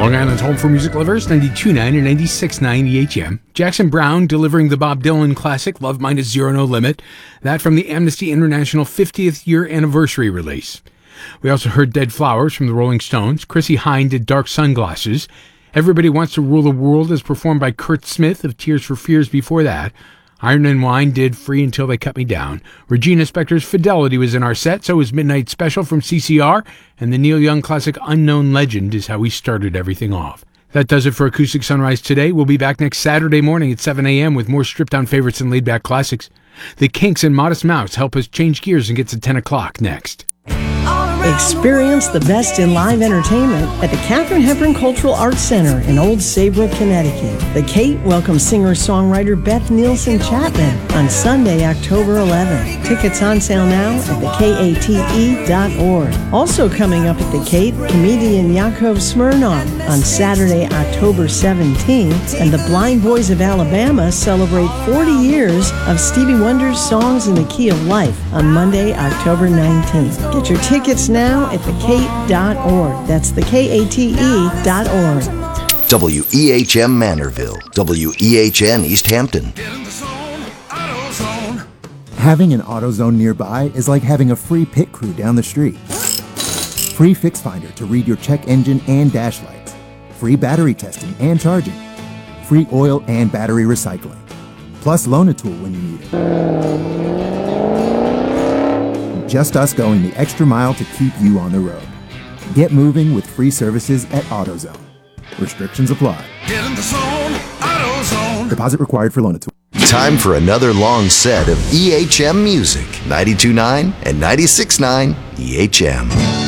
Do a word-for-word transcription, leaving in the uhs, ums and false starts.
Long Island's home for music lovers, ninety-two point nine and ninety-six point nine E H M. Jackson Browne delivering the Bob Dylan classic, Love Minus Zero No Limit. That from the Amnesty International fiftieth year anniversary release. We also heard Dead Flowers from the Rolling Stones. Chrissie Hynde did Dark Sunglasses. Everybody Wants to Rule the World as performed by Kurt Smith of Tears for Fears before that. Iron and Wine did Free Until They Cut Me Down. Regina Spektor's Fidelity was in our set, so was Midnight Special from C C R, and the Neil Young classic Unknown Legend is how we started everything off. That does it for Acoustic Sunrise today. We'll be back next Saturday morning at seven a.m. with more stripped-down favorites and laid-back classics. The Kinks and Modest Mouse help us change gears and get to ten o'clock next. Experience the best in live entertainment at the Katharine Hepburn Cultural Arts Center in Old Saybrook, Connecticut. The Kate welcomes singer-songwriter Beth Nielsen Chapman on Sunday, October eleventh. Tickets on sale now at the kate dot org. Also coming up at the Kate, comedian Yakov Smirnoff on Saturday, October seventeenth. And the Blind Boys of Alabama celebrate forty years of Stevie Wonder's Songs in the Key of Life on Monday, October nineteenth. Get your tickets now at the kate dot org. That's the K-A-T-E dot org. W E H M Manorville, W E H N East Hampton. Having an AutoZone nearby is like having a free pit crew down the street. Free Fix Finder to read your check engine and dash lights. Free battery testing and charging. Free oil and battery recycling. Plus Loan-A-Tool when you need it. Just us going the extra mile to keep you on the road. Get moving with free services at AutoZone. Restrictions apply. Get in the zone, AutoZone. Deposit required for Loan-A-Tool. Time for another long set of E H M music. ninety-two point nine and ninety-six point nine E H M.